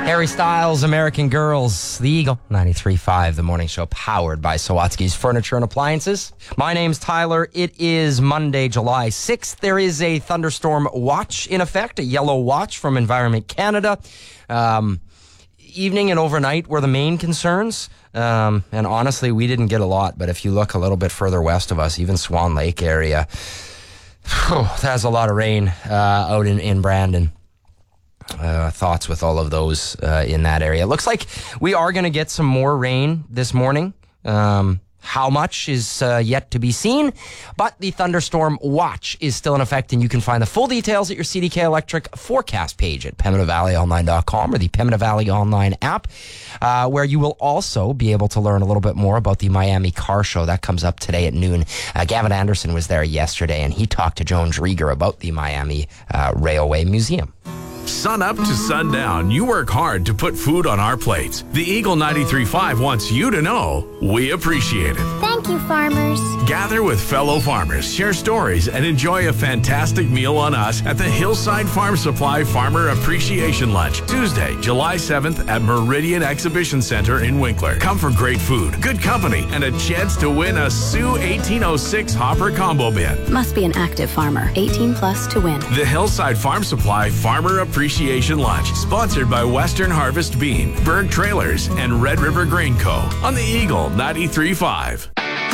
Harry Styles, American Girls, The Eagle, 93.5, the morning show powered by Sawatsky's Furniture and Appliances. My name's Tyler. It is Monday, July 6th. There is a thunderstorm watch in effect, a yellow watch from Environment Canada. Evening and overnight were the main concerns. And honestly, we didn't get a lot, but if you look a little bit further west of us, even Swan Lake area, there's a lot of rain out in Brandon. Thoughts with all of those in that area. It looks like we are going to get some more rain this morning. How much is yet to be seen, but the thunderstorm watch is still in effect, and you can find the full details at your CDK Electric forecast page at PembinaValleyOnline.com or the Pembina Valley Online app, where you will also be able to learn a little bit more about the Miami Car Show. That comes up today at noon. Gavin Anderson was there yesterday, and he talked to Joan Drieger about the Miami Railway Museum. Sun up to sundown, you work hard to put food on our plates. The Eagle 93.5 wants you to know we appreciate it. Thank you, farmers. Gather with fellow farmers, share stories, and enjoy a fantastic meal on us at the Hillside Farm Supply Farmer Appreciation Lunch, Tuesday, July 7th at Meridian Exhibition Center in Winkler. Come for great food, good company, and a chance to win a Sioux 1806 Hopper Combo Bin. Must be an active farmer, 18 plus to win. The Hillside Farm Supply Farmer Appreciation Lunch, sponsored by Western Harvest Bean, Berg Trailers, and Red River Grain Co. on the Eagle 93.5.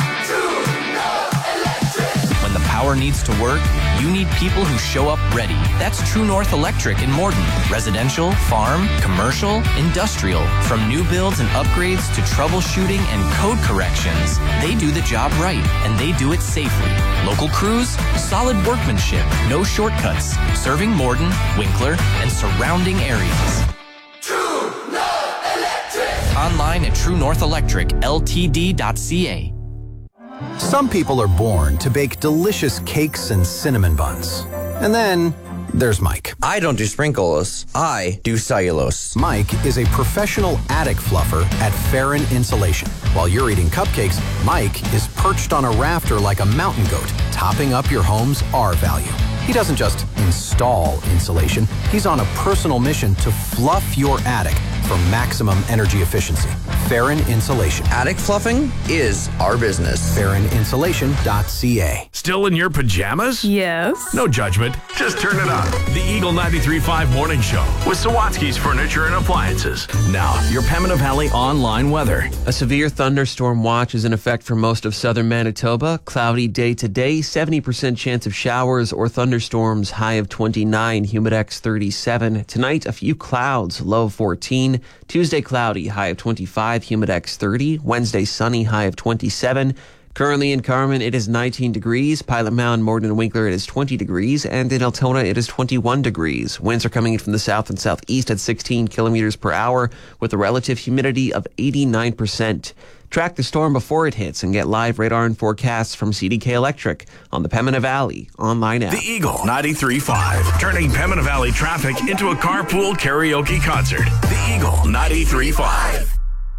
When the power needs to work, you need people who show up ready. That's True North Electric in Morden. Residential, farm, commercial, industrial. From new builds and upgrades to troubleshooting and code corrections, they do the job right, and they do it safely. Local crews, solid workmanship, no shortcuts. Serving Morden, Winkler, and surrounding areas. True North Electric. Online at TrueNorthElectricLTD.ca. Some people are born to bake delicious cakes and cinnamon buns. And then there's Mike. I don't do sprinkles. I do cellulose. Mike is a professional attic fluffer at Farron Insulation. While you're eating cupcakes, Mike is perched on a rafter like a mountain goat, topping up your home's R value. He doesn't just install insulation. He's on a personal mission to fluff your attic for maximum energy efficiency. Farron Insulation. Attic fluffing is our business. FarronInsulation.ca. Still in your pajamas? Yes. No judgment. Just turn it on. The Eagle 93.5 Morning Show with Sawatsky's Furniture and Appliances. Now, your Pembina Valley online weather. A severe thunderstorm watch is in effect for most of southern Manitoba. Cloudy day to day, 70% chance of showers or thunderstorms, high of 29, humidex 37. Tonight, a few clouds, low of 14. Tuesday, cloudy, high of 25, humidex 30. Wednesday, sunny, high of 27. Currently in Carman, it is 19 degrees. Pilot Mound, Morden, and Winkler, it is 20 degrees. And in Altona, it is 21 degrees. Winds are coming in from the south and southeast at 16 kilometers per hour with a relative humidity of 89%. Track the storm before it hits and get live radar and forecasts from CDK Electric on the Pembina Valley online app. The Eagle 93.5, turning Pembina Valley traffic into a carpool karaoke concert. The Eagle 93.5.